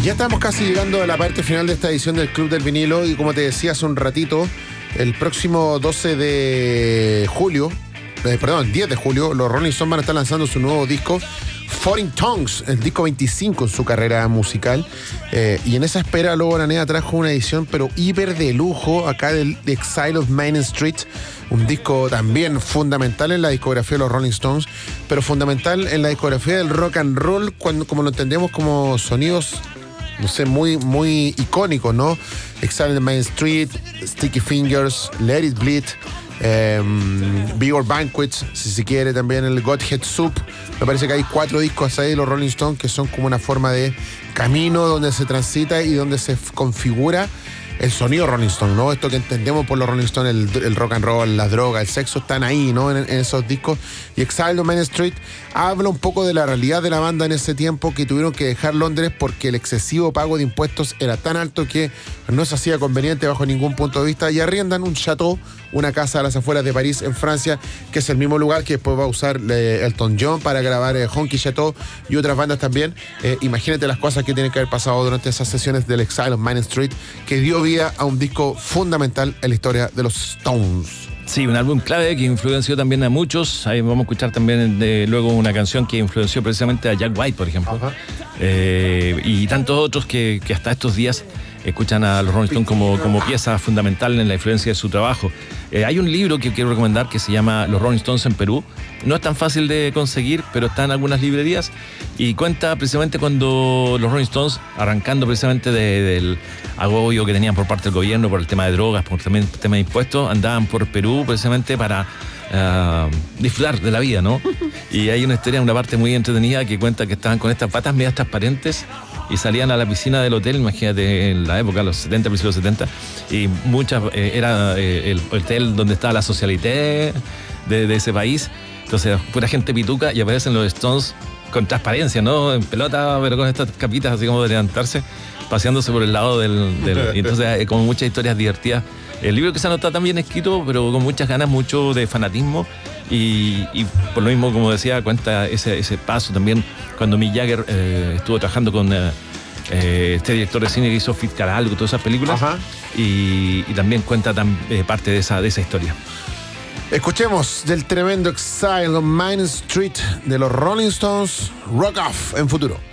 Ya estamos casi llegando a la parte final de esta edición del Club del Vinilo y como te decía hace un ratito, el próximo 10 de julio, los Rolling Stones van a estar lanzando su nuevo disco, Foreign Tongues, el disco 25 en su carrera musical. Y en esa espera, Lobo Araneda trajo una edición, pero hiper de lujo, acá del Exile of Main Street, un disco también fundamental en la discografía de los Rolling Stones, pero fundamental en la discografía del rock and roll, como lo entendemos como sonidos, no sé, muy, muy icónicos, ¿no? Exile of Main Street, Sticky Fingers, Let It Bleed, Bigger Banquets, si se quiere, también el Godhead Soup. Me parece que hay 4 discos ahí de los Rolling Stones que son como una forma de camino donde se transita y donde se configura el sonido Rolling Stone, ¿no? Esto que entendemos por los Rolling Stones, el rock and roll, las drogas, el sexo, están ahí, ¿no? En esos discos. Y Exile on Main Street habla un poco de la realidad de la banda en ese tiempo, que tuvieron que dejar Londres porque el excesivo pago de impuestos era tan alto que no se hacía conveniente bajo ningún punto de vista, y arriendan un chateau, una casa a las afueras de París, en Francia, que es el mismo lugar que después va a usar Elton John para grabar Honky Chateau y otras bandas también. Imagínate las cosas que tienen que haber pasado durante esas sesiones del Exile on Main Street, que dio vida a un disco fundamental en la historia de los Stones. Sí, un álbum clave que influenció también a muchos. Ahí vamos a escuchar también luego una canción que influenció precisamente a Jack White, por ejemplo. Y tantos otros que hasta estos días escuchan a los Rolling Stones como pieza fundamental en la influencia de su trabajo. Hay un libro que quiero recomendar que se llama Los Rolling Stones en Perú. No es tan fácil de conseguir, pero está en algunas librerías y cuenta precisamente cuando los Rolling Stones, arrancando precisamente del agobio que tenían por parte del gobierno por el tema de drogas, por también el tema de impuestos, andaban por Perú precisamente para disfrutar de la vida, ¿no? Y hay una historia, una parte muy entretenida que cuenta que estaban con estas patas medias transparentes y salían a la piscina del hotel, imagínate, en la época, los 70, principios de los 70, y muchas, era el hotel donde estaba la socialité de ese país. Entonces, pura gente pituca, y aparecen los Stones con transparencia, ¿no? En pelota, pero con estas capitas así como de levantarse, paseándose por el lado del y entonces, como muchas historias divertidas. El libro que se anota también escrito, pero con muchas ganas, mucho de fanatismo, y por lo mismo, como decía, cuenta ese paso también cuando Mick Jagger estuvo trabajando con este director de cine que hizo Fitzcarraldo, todas esas películas. Y también cuenta parte de esa historia. Escuchemos del tremendo Exile on Main Street de los Rolling Stones, Rock Off en Futuro.